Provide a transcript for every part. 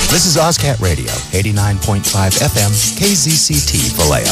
This is Ozcat Radio, 89.5 FM, KZCT, Vallejo.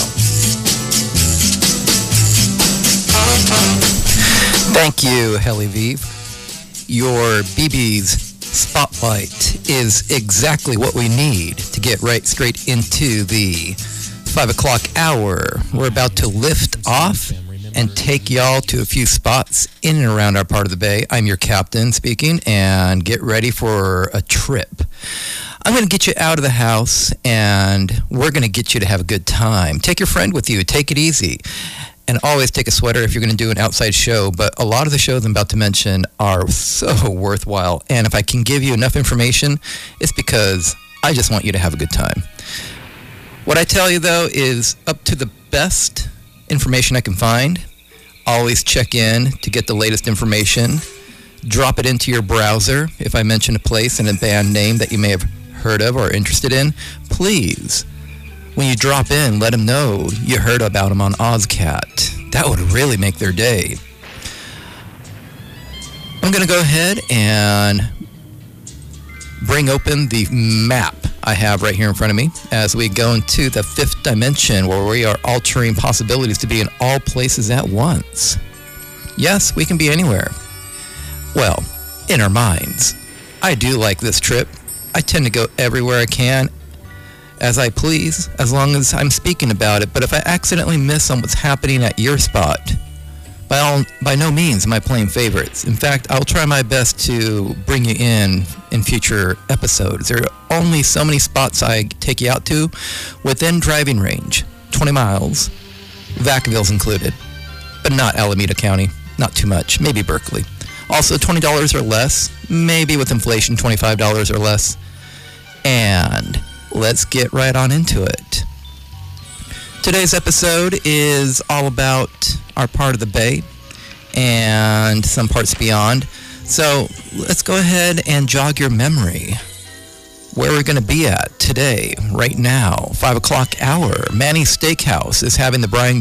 Thank you, Heli Vive. Your BB's Spotlight is exactly what we need to get right straight into the 5 o'clock hour. We're about to lift off and take y'all to a few spots in and around our part of the bay. I'm your captain speaking, and get ready for a trip. I'm going to get you out of the house, and we're going to get you to have a good time. Take your friend with you. Take it easy. And always take a sweater if you're going to do an outside show. But a lot of the shows I'm about to mention are so worthwhile. And if I can give you enough information, it's because I just want you to have a good time. What I tell you, though, is up to the best information I can find. Always check in to get the latest information. Drop it into your browser. If I mention a place and a band name that you may have heard of or are interested in, please, when you drop in, let them know you heard about them on Ozcat. That would really make their day. I'm going to go ahead and bring open the map I have right here in front of me as we go into the fifth dimension, where we are altering possibilities to be in all places at once. Yes, we can be anywhere. Well, in our minds. I do like this trip. I tend to go everywhere I can as I please, as long as I'm speaking about it. But if I accidentally miss on what's happening at your spot, by no means am I playing favorites. In fact, I'll try my best to bring you in future episodes. There are only so many spots I take you out to within driving range, 20 miles, Vacaville's included, but not Alameda County, not too much, maybe Berkeley. Also $20 or less, maybe with inflation $25 or less. And let's get right on into it. Today's episode is all about our part of the bay and some parts beyond. So let's go ahead and jog your memory. Where we're going to be at today, right now, 5 o'clock hour. Manny's Steakhouse is having the Brian